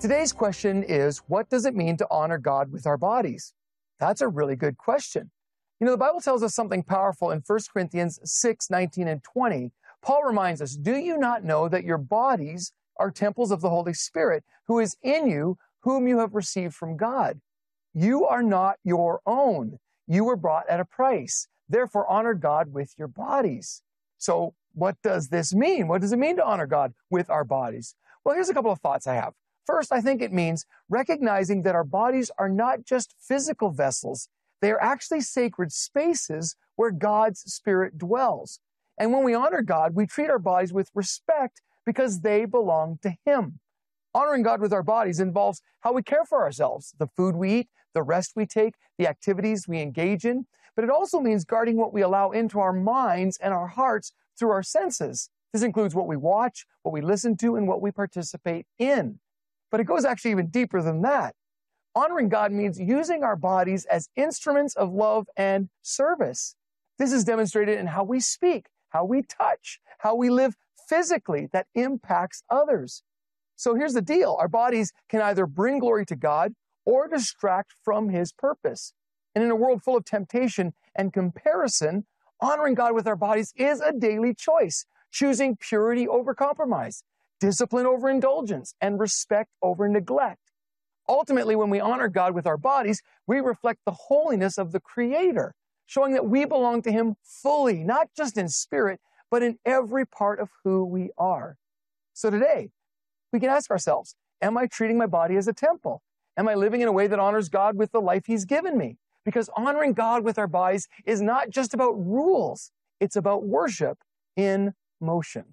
Today's question is, what does it mean to honor God with our bodies? That's a really good question. You know, the Bible tells us something powerful in 1 Corinthians 6, 19 and 20. Paul reminds us, do you not know that your bodies are temples of the Holy Spirit, who is in you, whom you have received from God? You are not your own. You were bought at a price. Therefore, honor God with your bodies. So what does this mean? What does it mean to honor God with our bodies? Well, here's a couple of thoughts I have. First, I think it means recognizing that our bodies are not just physical vessels. They are actually sacred spaces where God's Spirit dwells. And when we honor God, we treat our bodies with respect because they belong to Him. Honoring God with our bodies involves how we care for ourselves, the food we eat, the rest we take, the activities we engage in. But it also means guarding what we allow into our minds and our hearts through our senses. This includes what we watch, what we listen to, and what we participate in. But it goes actually even deeper than that. Honoring God means using our bodies as instruments of love and service. This is demonstrated in how we speak, how we touch, how we live physically that impacts others. So here's the deal. Our bodies can either bring glory to God or distract from His purpose. And in a world full of temptation and comparison, honoring God with our bodies is a daily choice, choosing purity over compromise, discipline over indulgence, and respect over neglect. Ultimately, when we honor God with our bodies, we reflect the holiness of the Creator, showing that we belong to Him fully, not just in spirit, but in every part of who we are. So today, we can ask ourselves, am I treating my body as a temple? Am I living in a way that honors God with the life He's given me? Because honoring God with our bodies is not just about rules. It's about worship in motion.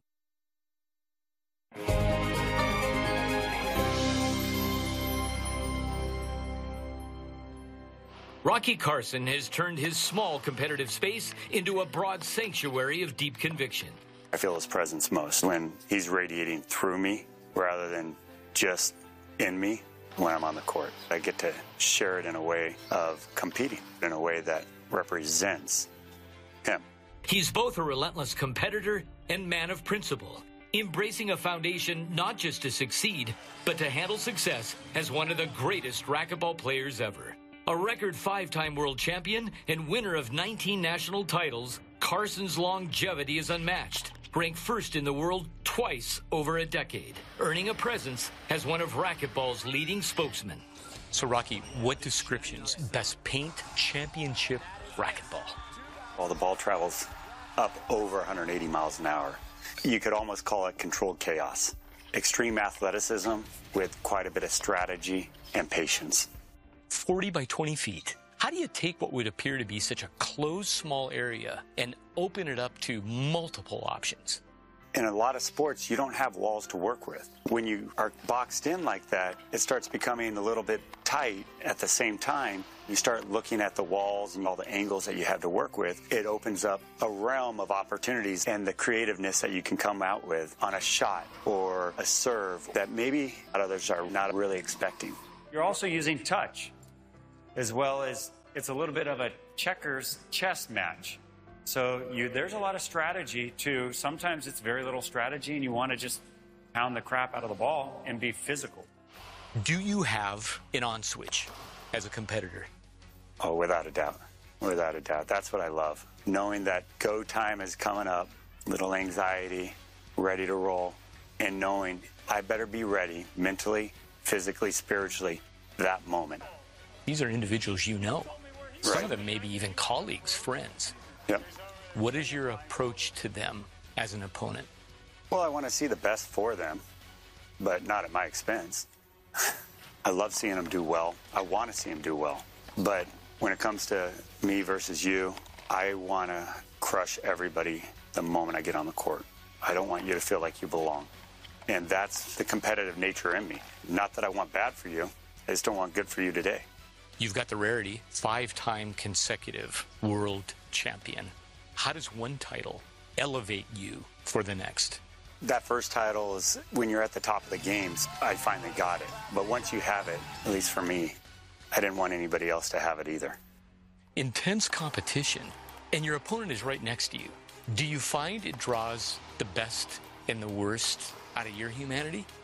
Rocky Carson has turned his small competitive space into a broad sanctuary of deep conviction. I feel His presence most when He's radiating through me rather than just in me when I'm on the court. I get to share it in a way of competing, in a way that represents Him. He's both a relentless competitor and man of principle, embracing a foundation not just to succeed, but to handle success as one of the greatest racquetball players ever. A record 5-time world champion and winner of 19 national titles, Carson's longevity is unmatched. Ranked first in the world twice over a decade, earning a presence as one of racquetball's leading spokesmen. So, Rocky, what descriptions best paint championship racquetball? Well, the ball travels up over 180 miles an hour. You could almost call it controlled chaos. Extreme athleticism with quite a bit of strategy and patience. 40 by 20 feet. How do you take what would appear to be such a closed, small area and open it up to multiple options? In a lot of sports, you don't have walls to work with. When you are boxed in like that, it starts becoming a little bit tight. At the same time, you start looking at the walls and all the angles that you have to work with. It opens up a realm of opportunities and the creativeness that you can come out with on a shot or a serve that maybe others are not really expecting. You're also using touch, as well as it's a little bit of a checkers chess match. So there's a lot of strategy too. Sometimes it's very little strategy and you want to just pound the crap out of the ball and be physical. Do you have an on switch as a competitor? Oh, without a doubt. Without a doubt. That's what I love. Knowing that go time is coming up, little anxiety, ready to roll, and knowing I better be ready mentally, physically, spiritually, that moment. These are individuals you know. Some Right. of them maybe even colleagues, friends. Yep. What is your approach to them as an opponent? Well, I want to see the best for them, but not at my expense. I love seeing them do well. I want to see them do well. But when it comes to me versus you, I want to crush everybody the moment I get on the court. I don't want you to feel like you belong. And that's the competitive nature in me. Not that I want bad for you. I just don't want good for you today. You've got the rarity, 5-time consecutive world champion. How does one title elevate you for the next? That first title is when you're at the top of the games, I finally got it. But once you have it, at least for me, I didn't want anybody else to have it either. Intense competition, and your opponent is right next to you. Do you find it draws the best and the worst out of your humanity?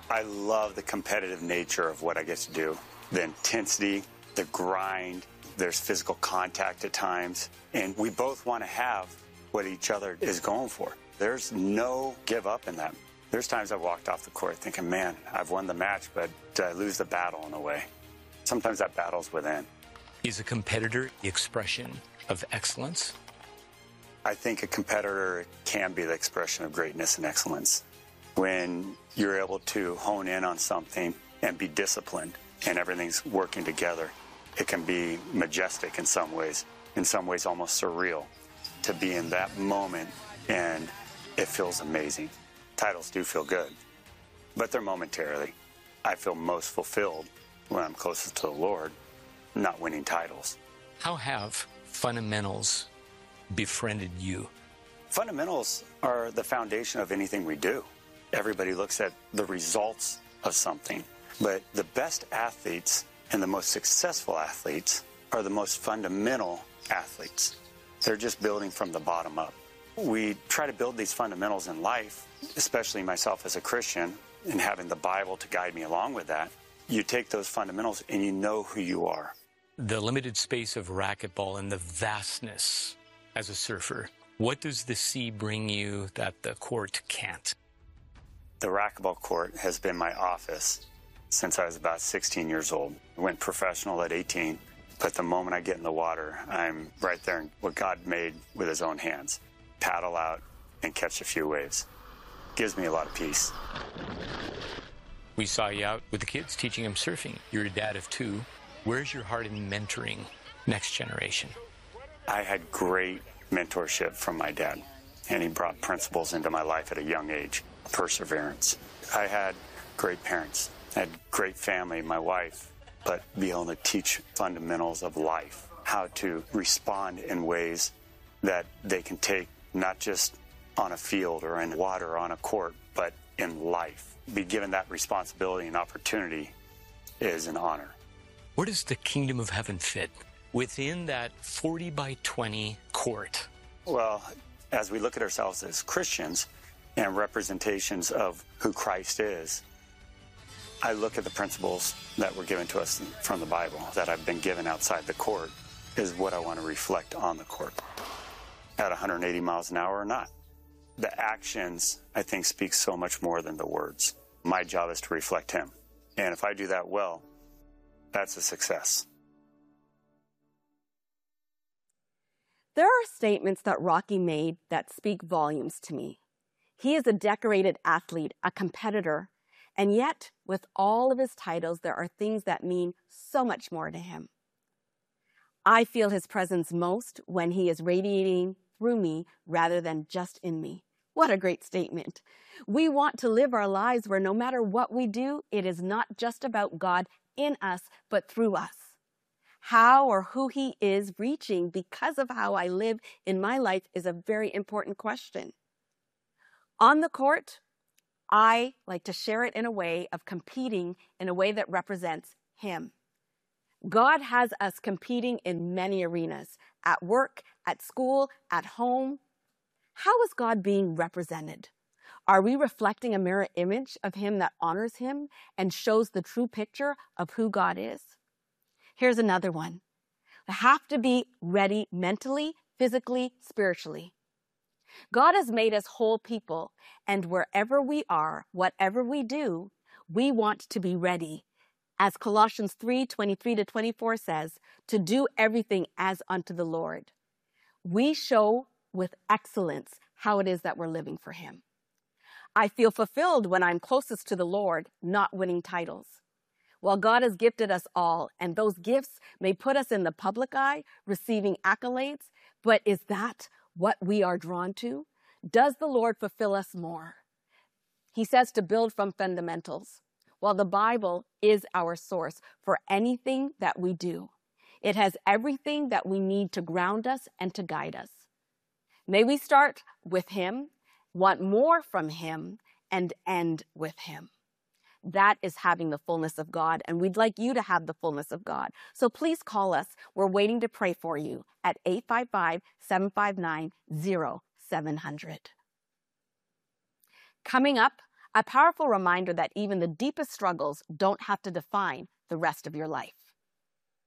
I love the competitive nature of what I get to do. The intensity, the grind, there's physical contact at times, and we both want to have what each other is going for. There's no give up in that. There's times I've walked off the court thinking, man, I've won the match, but did I lose the battle in a way? Sometimes that battle's within. Is a competitor the expression of excellence? I think a competitor can be the expression of greatness and excellence. When you're able to hone in on something and be disciplined and everything's working together, it can be majestic in some ways almost surreal to be in that moment, and it feels amazing. Titles do feel good, but they're momentarily. I feel most fulfilled when I'm closest to the Lord, not winning titles. How have fundamentals befriended you? Fundamentals are the foundation of anything we do. Everybody looks at the results of something, but the best athletes and the most successful athletes are the most fundamental athletes. They're just building from the bottom up. We try to build these fundamentals in life, especially myself as a Christian, and having the Bible to guide me along with that. You take those fundamentals and you know who you are. The limited space of racquetball and the vastness as a surfer, what does the sea bring you that the court can't? The racquetball court has been my office since I was about 16 years old. I went professional at 18, but the moment I get in the water, I'm right there in what God made with his own hands. Paddle out and catch a few waves. Gives me a lot of peace. We saw you out with the kids teaching them surfing. You're a dad of 2. Where's your heart in mentoring next generation? I had great mentorship from my dad, and he brought principles into my life at a young age. Perseverance. I had great parents. I had great family, my wife, but be able to teach fundamentals of life, how to respond in ways that they can take not just on a field or in water or on a court, but in life. Be given that responsibility and opportunity is an honor. Where does the kingdom of heaven fit within that 40 by 20 court? Well, as we look at ourselves as Christians and representations of who Christ is, I look at the principles that were given to us from the Bible that I've been given outside the court is what I want to reflect on the court, at 180 miles an hour or not. The actions, I think, speak so much more than the words. My job is to reflect him. And if I do that well, that's a success. There are statements that Rocky made that speak volumes to me. He is a decorated athlete, a competitor, and yet, with all of his titles, there are things that mean so much more to him. I feel his presence most when he is radiating through me rather than just in me. What a great statement. We want to live our lives where no matter what we do, it is not just about God in us, but through us. How or who he is reaching because of how I live in my life is a very important question. On the court, I like to share it in a way of competing in a way that represents him. God has us competing in many arenas, at work, at school, at home. How is God being represented? Are we reflecting a mirror image of him that honors him and shows the true picture of who God is? Here's another one. We have to be ready mentally, physically, spiritually. God has made us whole people, and wherever we are, whatever we do, we want to be ready. As Colossians 3:23-24 says, to do everything as unto the Lord. We show with excellence how it is that we're living for him. I feel fulfilled when I'm closest to the Lord, not winning titles. Well, God has gifted us all, and those gifts may put us in the public eye, receiving accolades, but is that what we are drawn to? Does the Lord fulfill us more? He says to build from fundamentals. Well, the Bible is our source for anything that we do. It has everything that we need to ground us and to guide us. May we start with him, want more from him, and end with him. That is having the fullness of God, and we'd like you to have the fullness of God. So please call us. We're waiting to pray for you at 855-759-0700. Coming up, A powerful reminder that even the deepest struggles don't have to define the rest of your life.